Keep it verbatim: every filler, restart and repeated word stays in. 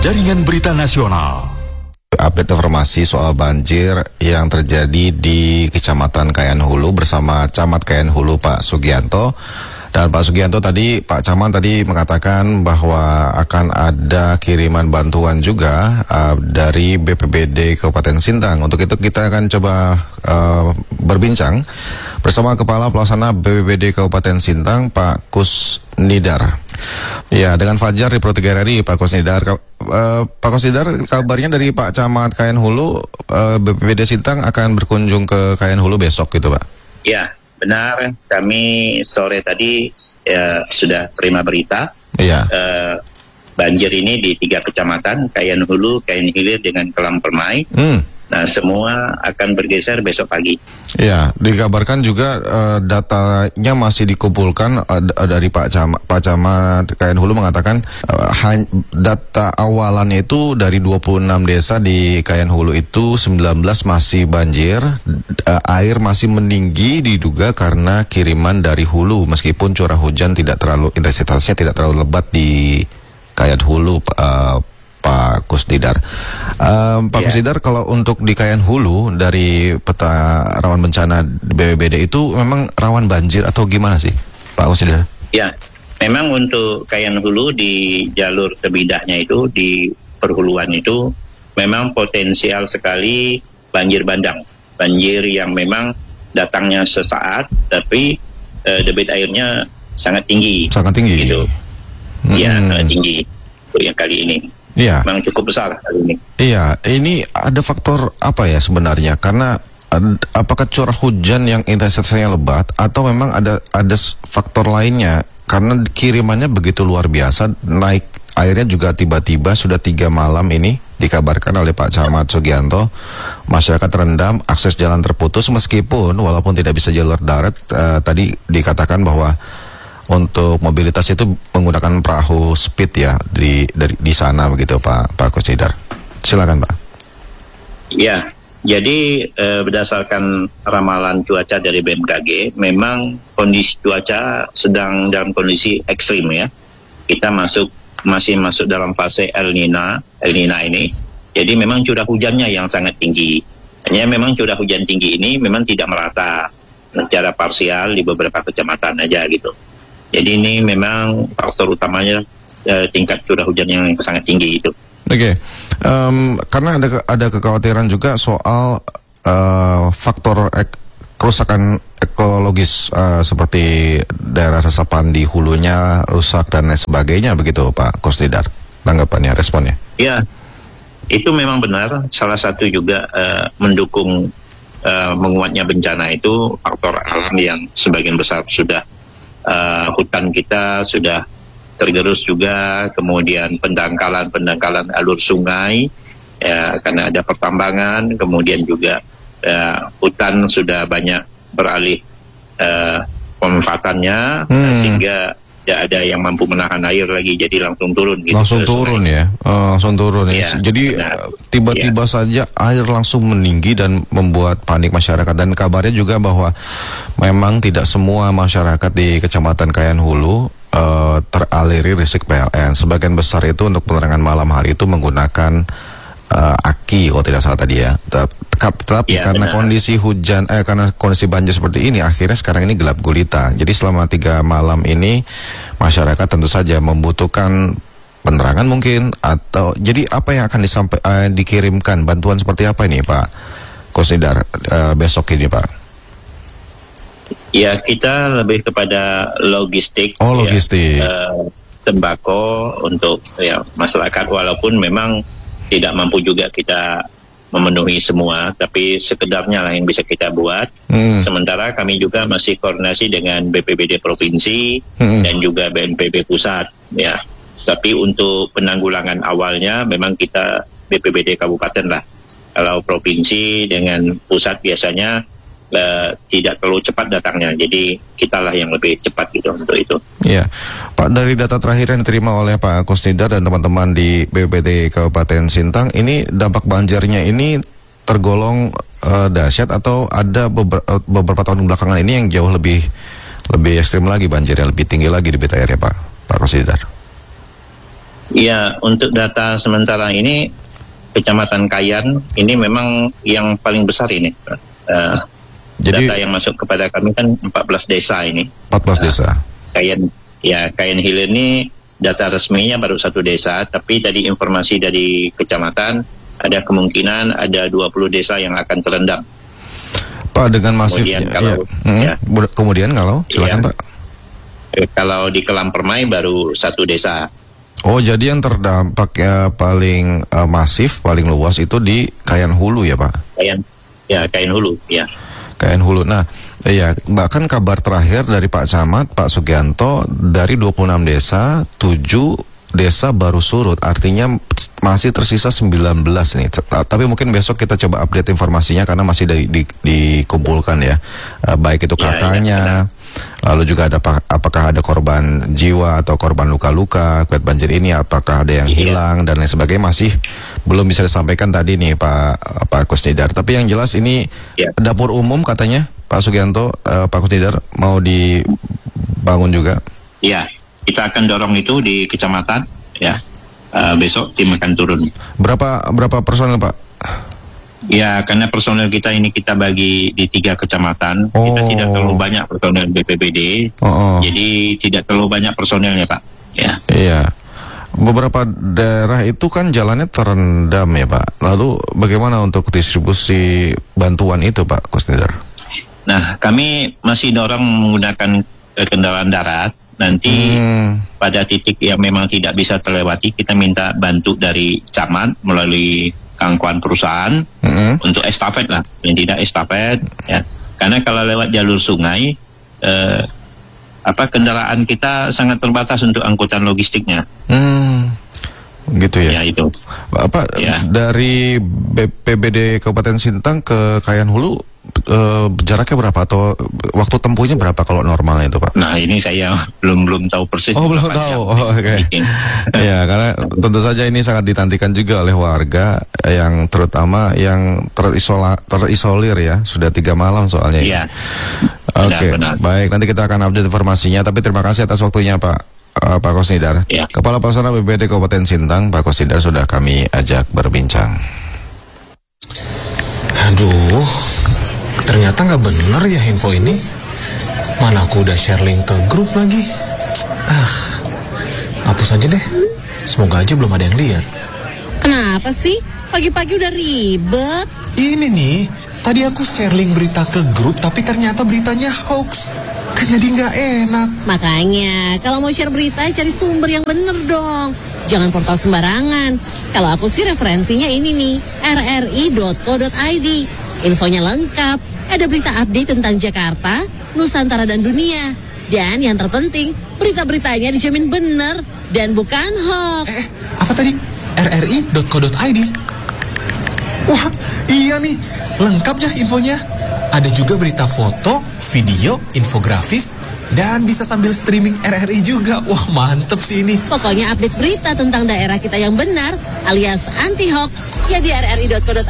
Jaringan Berita Nasional. Update informasi soal banjir yang terjadi di Kecamatan Kayan Hulu bersama Camat Kayan Hulu Pak Sugianto. Dan Pak Sugianto tadi, Pak Camat tadi mengatakan bahwa akan ada kiriman bantuan juga uh, dari B P B D Kabupaten Sintang. Untuk itu kita akan coba uh, berbincang bersama Kepala Pelaksana B P B D Kabupaten Sintang, Pak Kusnidar. Ya, dengan Fajar di Pro tiga R I, Pak Kusnidar. Uh, Pak Kusnidar, kabarnya dari Pak Camat Kayan Hulu, uh, B P B D Sintang akan berkunjung ke Kayan Hulu besok gitu, Pak? Ya, benar. Kami sore tadi ya, sudah terima berita. Iya. Uh, banjir ini di tiga kecamatan, Kayan Hulu, Kayan Hilir, dengan Kelang Permai. Hmm. Nah, semua akan bergeser besok pagi. Ya, dikabarkan juga uh, datanya masih dikumpulkan uh, dari Pak Camat, Pak Camat Kayan Hulu mengatakan uh, data awalannya itu dari dua puluh enam desa di Kayan Hulu itu sembilan belas masih banjir, uh, air masih meninggi diduga karena kiriman dari hulu meskipun curah hujan tidak terlalu intensitasnya tidak terlalu lebat di Kayan Hulu, uh, Pak Kusnidar. Um, Pak yeah. Kusnidar, kalau untuk di Kayan Hulu dari peta rawan bencana B P B D itu memang rawan banjir atau gimana sih, Pak Kusnidar? Ya, memang untuk Kayan Hulu di jalur tebidahnya itu di perhuluan itu memang potensial sekali banjir bandang, banjir yang memang datangnya sesaat tapi uh, debit airnya sangat tinggi. Sangat tinggi. Gitu. Hmm. Ya, sangat tinggi untuk yang kali ini. Iya. Memang cukup besar kali ini. Iya, ini ada faktor apa ya sebenarnya? Karena apakah curah hujan yang intensitasnya lebat atau memang ada ada faktor lainnya? Karena kirimannya begitu luar biasa, naik airnya juga tiba-tiba sudah tiga malam ini dikabarkan oleh Pak Camat Sugianto, masyarakat terendam, akses jalan terputus meskipun walaupun tidak bisa jalur darat, uh, tadi dikatakan bahwa untuk mobilitas itu menggunakan perahu speed ya di dari di sana begitu, Pak Pak Kusnidar. Silakan, Pak. Ya, jadi eh, berdasarkan ramalan cuaca dari B M K G, memang kondisi cuaca sedang dalam kondisi ekstrim ya. Kita masuk masih masuk dalam fase El Nina, El Nina ini. Jadi memang curah hujannya yang sangat tinggi. Hanya memang curah hujan tinggi ini memang tidak merata, secara parsial di beberapa kecamatan aja gitu. Jadi ini memang faktor utamanya eh, tingkat curah hujan yang sangat tinggi itu. Oke, okay. um, karena ada ada kekhawatiran juga soal uh, faktor ek, kerusakan ekologis uh, seperti daerah resapan di hulunya rusak dan lain sebagainya begitu, Pak Kusnidar. Tanggapannya, responnya? Ya, itu memang benar. Salah satu juga uh, mendukung uh, menguatnya bencana itu faktor alam yang sebagian besar sudah Uh, hutan kita sudah tergerus juga, kemudian pendangkalan-pendangkalan alur sungai ya, karena ada pertambangan, kemudian juga uh, hutan sudah banyak beralih uh, pemanfaatannya, hmm. sehingga tidak ada yang mampu menahan air lagi, jadi langsung turun gitu. Langsung turun ya, uh, langsung turun ya. ya jadi nah, tiba-tiba ya. saja air langsung meninggi dan membuat panik masyarakat. Dan kabarnya juga bahwa memang tidak semua masyarakat di Kecamatan Kayan Hulu uh, teraliri listrik P L N. Sebagian besar itu untuk penerangan malam hari itu menggunakan uh, aki, kalau tidak salah tadi ya. Tetapi ya, karena benar. kondisi hujan, eh karena kondisi banjir seperti ini, akhirnya sekarang ini gelap gulita. Jadi selama tiga malam ini masyarakat tentu saja membutuhkan penerangan mungkin, atau jadi apa yang akan disampai, uh, dikirimkan bantuan seperti apa ini, Pak Kusnidar, uh, besok ini, Pak? Ya, kita lebih kepada logistik. Oh, logistik. Ya, uh, tembakau untuk ya masyarakat, walaupun memang tidak mampu juga kita memenuhi semua, tapi sekedarnya lah yang bisa kita buat. Hmm. Sementara kami juga masih koordinasi dengan B P B D Provinsi hmm. dan juga B N P B Pusat. Ya, tapi untuk penanggulangan awalnya memang kita B P B D Kabupaten lah. Kalau provinsi dengan pusat biasanya Uh, tidak terlalu cepat datangnya, jadi kitalah yang lebih cepat gitu untuk itu. Ya, Pak, dari data terakhir yang diterima oleh Pak Kusnidar dan teman-teman di B P B D Kabupaten Sintang, ini dampak banjirnya ini tergolong uh, dahsyat atau ada beber, uh, beberapa tahun belakangan ini yang jauh lebih lebih ekstrim lagi banjirnya, lebih tinggi lagi debit airnya, Pak Pak Kusnidar? Ya, untuk data sementara ini Kecamatan Kayan ini memang yang paling besar ini. Uh, Jadi, data yang masuk kepada kami kan empat belas desa ini. empat belas desa. Uh, Kayan, ya Kayan Hilir ini data resminya baru satu desa, tapi tadi informasi dari kecamatan ada kemungkinan ada dua puluh desa yang akan terendam. Pak, dengan masifnya, kemudian kalau, ya. Hmm, ya. kemudian kalau, silakan ya, Pak. Eh, kalau di Kelam Permai baru satu desa. Oh, jadi yang terdampak ya, paling uh, masif, paling luas itu di Kayan Hulu ya, Pak? Kayan, ya Kayan Hulu, ya. Kayan Hulu. Nah, iya, bahkan kabar terakhir dari Pak Camat, Pak Sugianto, dari dua puluh enam desa, tujuh desa baru surut, artinya masih tersisa sembilan belas nih. Tapi mungkin besok kita coba update informasinya karena masih di, di, dikumpulkan ya, uh, baik itu katanya, ya, ya, lalu juga ada apakah ada korban jiwa atau korban luka-luka akibat banjir ini, apakah ada yang ya. hilang dan lain sebagainya, masih belum bisa disampaikan tadi nih Pak Pak Kusnidar. Tapi yang jelas ini ya. dapur umum katanya Pak Sugianto, uh, Pak Kusnidar mau dibangun juga. Iya. Kita akan dorong itu di kecamatan, ya. Uh, besok tim akan turun. Berapa berapa personel, Pak? Ya, karena personel kita ini kita bagi di tiga kecamatan. Oh. Kita tidak terlalu banyak personel B P B D. Oh, oh. Jadi tidak terlalu banyak personelnya, Pak. Ya. Iya. Beberapa daerah itu kan jalannya terendam ya, Pak. Lalu bagaimana untuk distribusi bantuan itu, Pak Kusnidar? Nah, kami masih dorong menggunakan uh, kendaraan darat. Nanti hmm. pada titik yang memang tidak bisa terlewati, kita minta bantu dari camat melalui kangkuan perusahaan hmm. untuk estafet lah, yang tidak estafet ya. Karena kalau lewat jalur sungai, eh, apa kendaraan kita sangat terbatas untuk angkutan logistiknya. Hmm. Gitu ya. Ya itu. Apa ya. Dari B P B D Kabupaten Sintang ke Kayan Hulu uh, jaraknya berapa atau waktu tempuhnya berapa kalau normalnya itu, Pak? Nah, ini saya belum belum tahu persis. Oh, belum tahu. Oh, oke. Okay. Ya, karena tentu saja ini sangat ditantikan juga oleh warga yang terutama yang terisola, terisolir ya, sudah tiga malam soalnya. Iya. Oke, okay. Baik, nanti kita akan update informasinya, tapi terima kasih atas waktunya, Pak. Uh, Pak Kusnidar, ya. Kepala Pelaksana B P B D Kabupaten Sintang, Pak Kusnidar sudah kami ajak berbincang. Aduh, ternyata nggak benar ya info ini. Mana aku udah share link ke grup lagi. Ah, hapus aja deh. Semoga aja belum ada yang lihat. Kenapa sih? Pagi-pagi udah ribet. Ini nih, tadi aku share link berita ke grup, tapi ternyata beritanya hoax. Kan jadi nggak enak. Makanya, kalau mau share berita, cari sumber yang bener dong. Jangan portal sembarangan. Kalau aku sih referensinya ini nih, r r i dot co dot i d. Infonya lengkap, ada berita update tentang Jakarta, Nusantara dan dunia. Dan yang terpenting, berita-beritanya dijamin bener dan bukan hoax. Eh, apa tadi? r r i dot co dot i d. Wah, iya nih, lengkapnya infonya. Ada juga berita foto, video, infografis, dan bisa sambil streaming R R I juga. Wah, mantep sih ini. Pokoknya update berita tentang daerah kita yang benar, alias anti-hoax, ya di r r i dot co dot